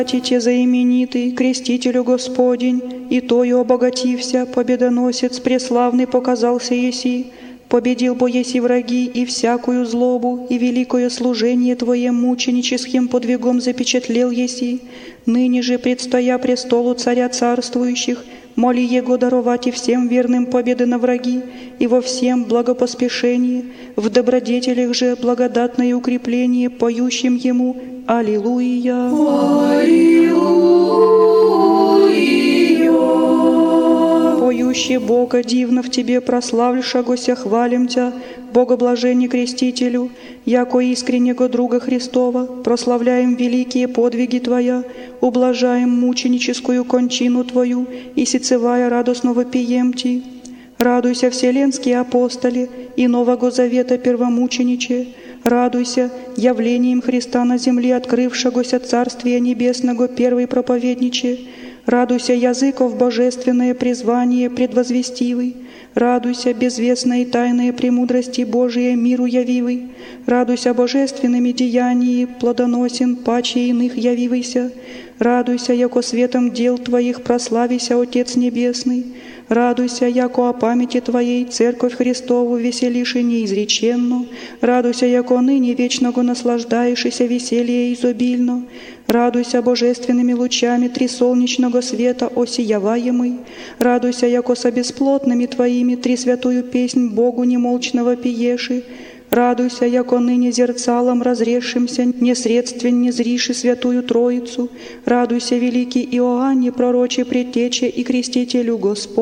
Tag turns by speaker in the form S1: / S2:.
S1: Те заименитый, крестителю Господень, и тою обогатився, победоносец преславный показался еси, победил бо еси враги и всякую злобу, и великое служение Твоем мученическим подвигом запечатлел еси, ныне же, предстоя престолу Царя царствующих, моли Его даровать и всем верным победы на враги, и во всем благопоспешение, в добродетелях же благодатное укрепление, поющим Ему Аллилуйя. Аллилуйя. Поющий Бога, дивно в Тебе прославлюшагося, хвалим Тя, Богоблаженне Крестителю, яко искреннего друга Христова, прославляем великие подвиги Твоя, ублажаем мученическую кончину Твою, и сицевая радостно вопием Ти. Радуйся, вселенские апостоли, и Нового Завета первомучениче, радуйся явлением Христа на земле, открывшегося Царствия Небесного первый проповедниче, радуйся языков божественное призвание предвозвестивый, радуйся безвестной тайные премудрости Божией миру явивый, радуйся божественными деяниями плодоносен паче иных явивайся, радуйся, яко светом дел Твоих прославися, Отец Небесный, радуйся, яко о памяти Твоей Церковь Христову веселиши неизреченно, радуйся, яко ныне вечного наслаждаешься веселье изобильно, радуйся божественными лучами трисолнечного света осияваемый, радуйся, яко со бесплотными Твоими трисвятую песнь Богу немолчного пиеши, радуйся, яко ныне зерцалом разрешимся, несредствен не зриши святую Троицу, радуйся, великий Иоанне, пророче предтече и крестителю Господь.